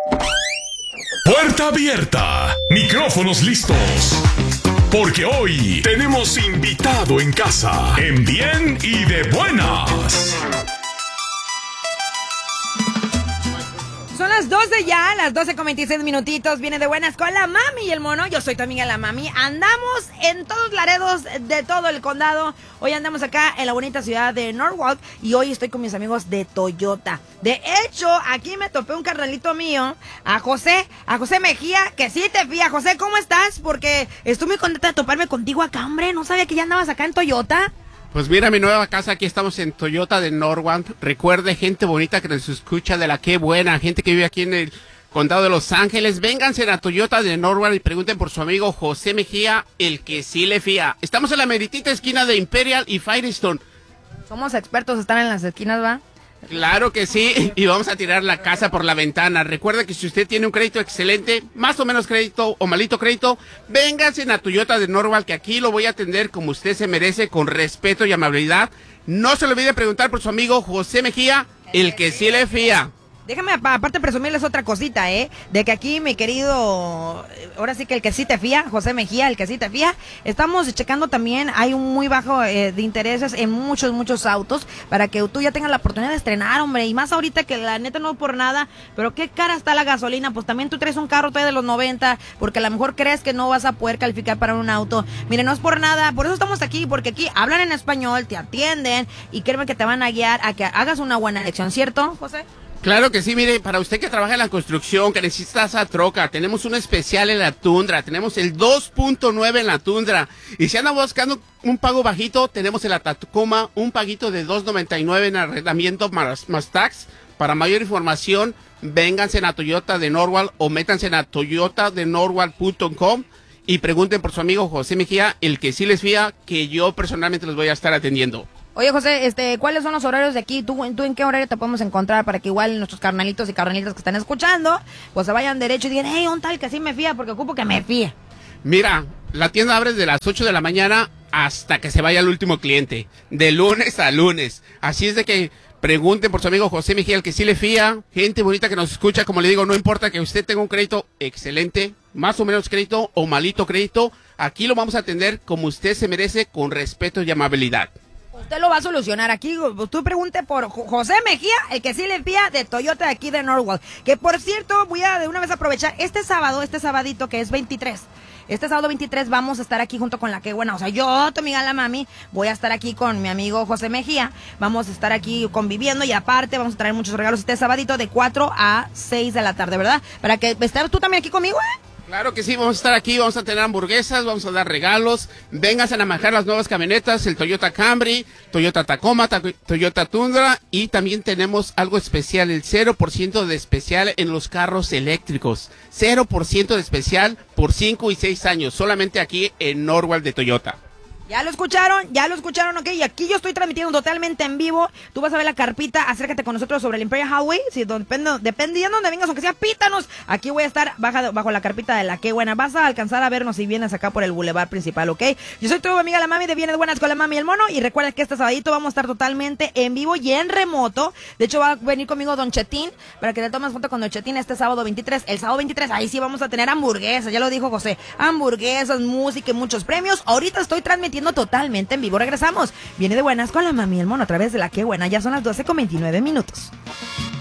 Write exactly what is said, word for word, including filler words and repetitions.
Puerta abierta, micrófonos listos. Porque hoy tenemos invitado en casa, en bien y de buenas. Son las doce ya, las doce con veintiséis minutitos. Viene de buenas con la mami y el mono. Yo soy tu amiga la mami. Andamos en todos Laredos de todo el condado. Hoy andamos acá en la bonita ciudad de Norwalk. Y hoy estoy con mis amigos de Toyota. De hecho, aquí me topé un carnalito mío, a José, a José Mejía, que sí te fía. José, ¿cómo estás? Porque estoy muy contenta de toparme contigo acá, hombre. No sabía que ya andabas acá en Toyota. Pues mira mi nueva casa, aquí estamos en Toyota de Norwalk. Recuerde, gente bonita que nos escucha de la Qué Buena, gente que vive aquí en el condado de Los Ángeles, vénganse a Toyota de Norwalk y pregunten por su amigo José Mejía, el que sí le fía. Estamos en la meritita esquina de Imperial y Firestone. Somos expertos, están en las esquinas, ¿va? Claro que sí, y vamos a tirar la casa por la ventana. Recuerda que si usted tiene un crédito excelente, más o menos crédito o malito crédito, vénganse a Toyota de Norwalk, que aquí lo voy a atender como usted se merece, con respeto y amabilidad. No se le olvide preguntar por su amigo José Mejía, el que sí le fía. Déjame aparte presumirles otra cosita, ¿eh? De que aquí mi querido, ahora sí que el que sí te fía, José Mejía, el que sí te fía, estamos checando también, hay un muy bajo eh, de intereses en muchos, muchos autos, para que tú ya tengas la oportunidad de estrenar, hombre, y más ahorita que la neta no por nada, pero qué cara está la gasolina, pues también tú traes un carro todavía de los noventa, porque a lo mejor crees que no vas a poder calificar para un auto. Mire, no es por nada, por eso estamos aquí, porque aquí hablan en español, te atienden, y créeme que te van a guiar a que hagas una buena elección, ¿cierto, José? Claro que sí, mire, para usted que trabaja en la construcción, que necesita esa troca, tenemos un especial en la Tundra, tenemos el dos punto nueve en la Tundra, y si anda buscando un pago bajito, tenemos en la Tacoma un paguito de dos noventa y nueve en arrendamiento más, más tax. Para mayor información, vénganse a Toyota de Norwalk o métanse a toyota de norwalk punto com y pregunten por su amigo José Mejía, el que sí les fía, que yo personalmente los voy a estar atendiendo. Oye, José, este, ¿cuáles son los horarios de aquí? ¿Tú, ¿Tú en qué horario te podemos encontrar para que igual nuestros carnalitos y carnalitas que están escuchando, pues se vayan derecho y digan, hey, un tal que sí me fía, porque ocupo que me fíe? Mira, la tienda abre de las ocho de la mañana hasta que se vaya el último cliente, de lunes a lunes. Así es de que pregunten por su amigo José Mejía, el que sí le fía, gente bonita que nos escucha, como le digo, no importa que usted tenga un crédito excelente, más o menos crédito o malito crédito, aquí lo vamos a atender como usted se merece, con respeto y amabilidad. Usted lo va a solucionar aquí. Tú pregunte por José Mejía, el que sí le fía, de Toyota de aquí de Norwalk. Que por cierto, voy a de una vez aprovechar este sábado, este sabadito que es veintitrés. Este sábado veintitrés vamos a estar aquí junto con la que buena. O sea, yo, tu amiga la mami, voy a estar aquí con mi amigo José Mejía. Vamos a estar aquí conviviendo y aparte vamos a traer muchos regalos este sabadito de cuatro a seis de la tarde, ¿verdad? Para que estés tú también aquí conmigo, ¿eh? Claro que sí, vamos a estar aquí, vamos a tener hamburguesas, vamos a dar regalos, vénganse a manejar las nuevas camionetas, el Toyota Camry, Toyota Tacoma, ta Toyota Tundra, y también tenemos algo especial, el cero por ciento de especial en los carros eléctricos, cero por ciento de especial por cinco y seis años, solamente aquí en Norwalk de Toyota. Ya lo escucharon, ya lo escucharon, ok, y aquí yo estoy transmitiendo totalmente en vivo. Tú vas a ver la carpita, acércate con nosotros sobre el Imperial Highway, si depende, dependiendo de donde vengas, aunque sea, pítanos. Aquí voy a estar baja, bajo la carpita de la Qué Buena. Vas a alcanzar a vernos si vienes acá por el boulevard principal, ok. Yo soy tu amiga la mami de Vienes Buenas con la mami y el mono, y recuerda que este sabadito vamos a estar totalmente en vivo y en remoto. De hecho va a venir conmigo Don Chetín, para que te tomes foto con Don Chetín este sábado veintitrés. El sábado veintitrés, ahí sí vamos a tener hamburguesas, ya lo dijo José, hamburguesas, música y muchos premios. Ahorita estoy transmitiendo totalmente en vivo. Regresamos. Viene de Buenas con la mami y el mono a través de la Qué Buena. Ya son las doce con veintinueve minutos.